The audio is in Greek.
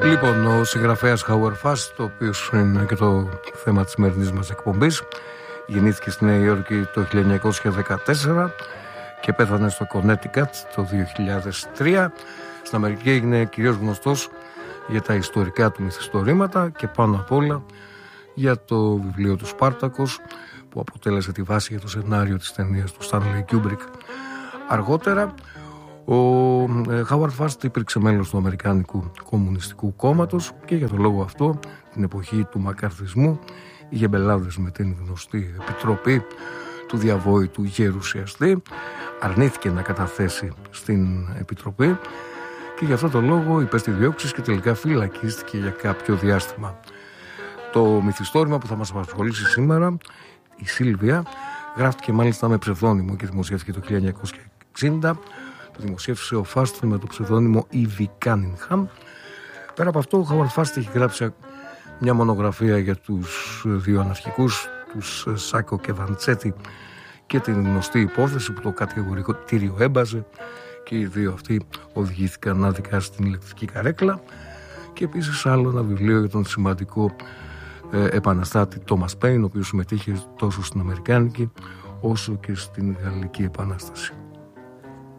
Λοιπόν, ο συγγραφέας Howard Fast, το οποίο είναι και το θέμα της σημερινής μας εκπομπής, γεννήθηκε στη Νέα Υόρκη το 1914 και πέθανε στο Connecticut το 2003. Στην Αμερική έγινε κυρίως γνωστός για τα ιστορικά του μυθιστορήματα και πάνω απ' όλα για το βιβλίο του Σπάρτακος, που αποτέλεσε τη βάση για το σενάριο της ταινίας του Stanley Kubrick. Αργότερα ο Howard Fast υπήρξε μέλος του Αμερικάνικου Κομμουνιστικού Κόμματος και για τον λόγο αυτό την εποχή του μακαρθισμού είχε μπελάδες με την γνωστή επιτροπή του διαβόητου γερουσιαστή. Αρνήθηκε να καταθέσει στην επιτροπή και γι' αυτό το λόγο υπέστη διώξεις και τελικά φυλακίστηκε για κάποιο διάστημα. Το μυθιστόρημα που θα μας απασχολήσει σήμερα, η Σίλβια, γράφτηκε μάλιστα με ψευδόνυμο και δημοσιεύτηκε το 1960. Το δημοσίευσε ο Fast με το ψευδόνυμο E.V. Cunningham. Πέρα από αυτό, ο Howard Fast έχει γράψει μια μονογραφία για τους δύο αναρχικούς, τους Σάκο και Βαντσέτη, και την γνωστή υπόθεση που το κατηγορητήριο έμπαζε και οι δύο αυτοί οδηγήθηκαν άδικα στην ηλεκτρική καρέκλα, και επίσης άλλο ένα βιβλίο για τον σημαντικό επαναστάτη Τόμας Πέιν, ο οποίος συμμετείχε τόσο στην Αμερικάνικη όσο και στην Γαλλική Επανάσταση.